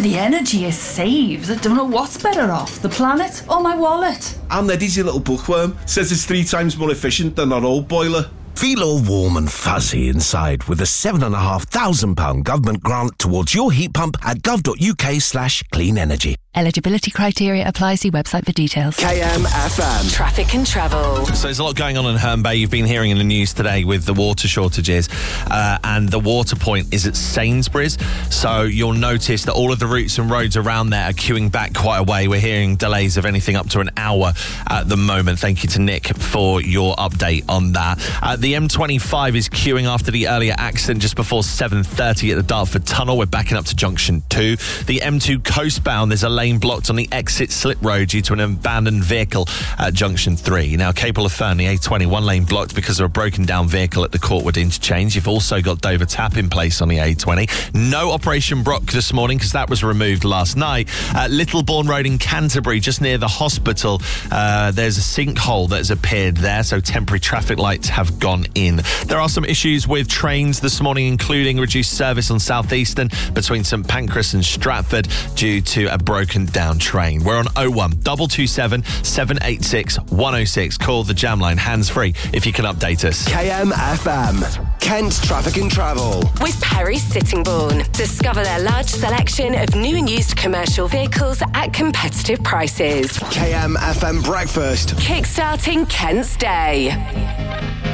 the energy is saved. I don't know what's better off, the planet or my wallet. I'm Eddie's little bookworm. Says it's 3 times more efficient than our old boiler. Feel all warm and fuzzy inside with a £7,500 government grant towards your heat pump at gov.uk/clean energy. Eligibility criteria apply. See website for details. KMFM. Traffic and travel. So there's a lot going on in Herne Bay. You've been hearing in the news today with the water shortages, and the water point is at Sainsbury's. So you'll notice that all of the routes and roads around there are queuing back quite a way. We're hearing delays of anything up to an hour at the moment. Thank you to Nick for your update on that. The M25 is queuing after the earlier accident just before 7:30 at the Dartford Tunnel. We're backing up to Junction 2. The M2 coastbound, there's a lane blocked on the exit slip road due to an abandoned vehicle at Junction 3. Now, Capel of Fern, the A20, one lane blocked because of a broken down vehicle at the Courtwood interchange. You've also got Dover Tap in place on the A20. No Operation Brock this morning because that was removed last night. Littlebourne Road in Canterbury, just near the hospital, there's a sinkhole that has appeared there, so temporary traffic lights have gone in. There are some issues with trains this morning, including reduced service on South Eastern between St Pancras and Stratford due to a broken down train. We're on 01 227 786 106. Call the jam line hands free if you can update us. KMFM. Kent Traffic and Travel. With Perry Sittingbourne. Discover their large selection of new and used commercial vehicles at competitive prices. KMFM Breakfast. Kickstarting Kent's day.